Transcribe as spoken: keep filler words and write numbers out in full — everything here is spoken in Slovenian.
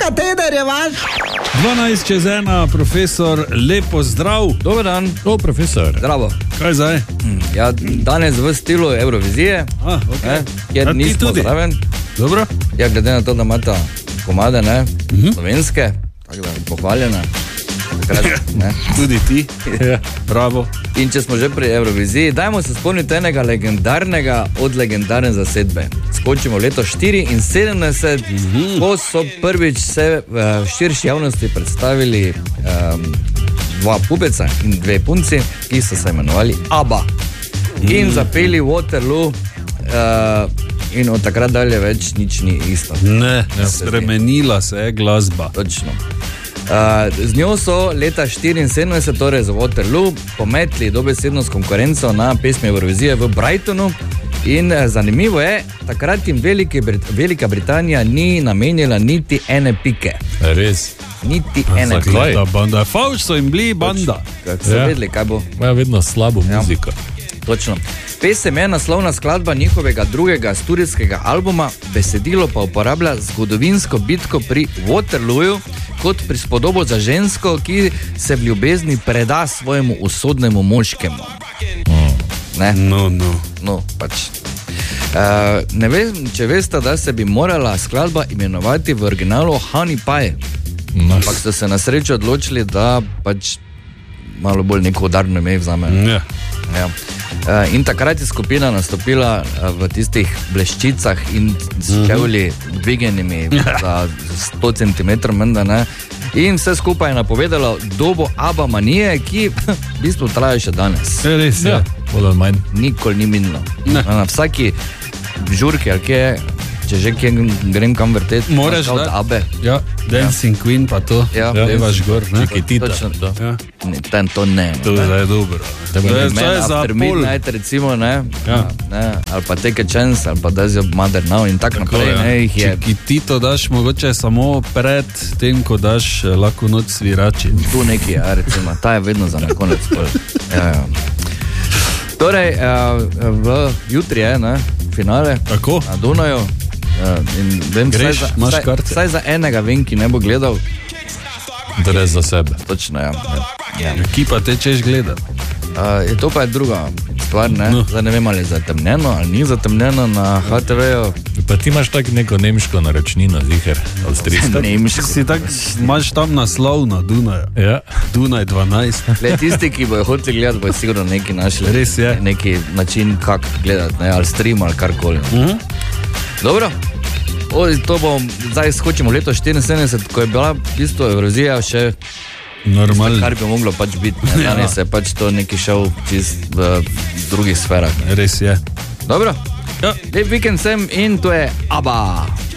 kateder je vaš? dvanajst čez ena, profesor, lepo zdrav. Dober dan. O, profesor. Zdravo. Kaj zdaj? Ja, danes v stilu Eurovizije, A, okay. ne, kjer A ti nismo tudi? zraven. Dobro? Ja, glede na to, da imata komade, ne, Mhm. slovenske, tako da pohvaljene. Takrat, ne. Tudi ti. Ja. Bravo. In če smo že pri Euroviziji, dajmo se spomniti enega legendarnega od legendarne zasedbe. Skočimo v leto štiriinsedemdeset, mm-hmm. ko so prvič se v širši javnosti predstavili um, dva pubeca in dve punci, ki so se imenovali ABBA. In zapeli Waterloo uh, in od takrat dalje več nič ni isto. Ne, ne spremenila se je glasba. Točno. Uh, z njo so leta štiriinsedemdeset, torej za Waterloo, pometli dobesedno s konkurenco na pesmi Eurovizije v Brightonu. In uh, zanimivo je, takrat jim Velike, Velika Britanija ni namenila niti ene pike. Res. Niti A, ene zakaj? pike. Ta banda, favš so jim bili banda. Kako so Ja. vedeli, kaj bo. Imajo vedno slabo Ja. muziko. Točno. Pesem je naslovna skladba njihovega drugega studijskega albuma, besedilo pa uporablja zgodovinsko bitko pri Waterlooju kot prispodobo za žensko, ki se v ljubezni preda svojemu usodnemu moškemu. Ne? No, no. No, pač. Uh, ne vem, če veste, da se bi morala skladba imenovati v originalu Honey Pie. No. Ampak so se na srečo odločili, da pač malo bolj neko udarno ime vzamejo. Ja. Ja. Uh, in takrat je skupina nastopila uh, v tistih bleščicah in s čevlji dvignjenimi za sto centimetrov, menda, ne. In vse skupaj je napovedalo dobo ABBA manije, ki v bistvu traja še danes. Je res, ja. Ja, bolj ali manj. Nikoli ni minilo. Ne. Na vsaki žurki, ali kje, če že kje grem kam vrteti, Moraš, od da. ABBE. Ja, Dancing Queen pa to. Ja. Levaš gor, ne? Čikitita. Točno. To. Ja. Ne, ten to ne. To je zdaj dobro. Da To bo je ne- vsaj za After pol. Midnight, recimo, ne, Ja. ne, ali pa Take a Chance, ali pa Does Your Mother Now in tako naprej, ja. ne, jih je. Čikitito daš mogoče samo pred tem, ko daš eh, Laku noč svirači. Tu neki je, ja, recimo, ta je vedno za na konec. pol. Ja, ja. Torej, uh, v jutri je, ne, finale Tako? na Dunaju. Uh, in vem, Greš, vsaj za, imaš vsaj, karte? vsaj za enega vem, ki ne bo gledal. Brez za sebe. Točno, ja. ja. Ekipa te češ gledati. Uh, je to pa je druga stvar, ne? No. Zdaj ne vem, ali je zatemnjeno ali ni zatemnjeno na H T V-ju. Pa ti imaš tako neko nemško naročnino, ziher, avstrijsko. Nemško. Si tak, imaš tam naslov na Dunaju. Ja. Dunaj dvanajst. Le tisti, ki bojo hoteli gledati, bojo sigurno neki našli. Res je. Neki način, kako gledati, ne? Ali stream ali karkoli. Mhm. Dobro. O, to bom, zdaj skočimo v leto štiriinsedemdeset, ko je bila v bistvu Eurovizija še Normalno. kar bi moglo pač biti. Ne? Danes je pač to neki šov čist v drugih sferah. Res je. Dobro. Ja. Lep vikend sem in to je ABBA.